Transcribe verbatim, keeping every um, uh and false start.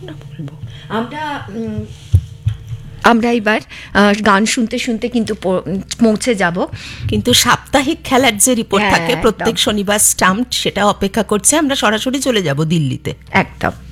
বলবো আমরা আমরা এবার গান শুনতে শুনতে কিন্তু পৌঁছে যাব, কিন্তু সাপ্তাহিক খেলার যে রিপোর্ট থাকে প্রত্যেক শনিবার স্টাম্পড, সেটা অপেক্ষা করছে। আমরা সরাসরি চলে যাব দিল্লিতে। একদম।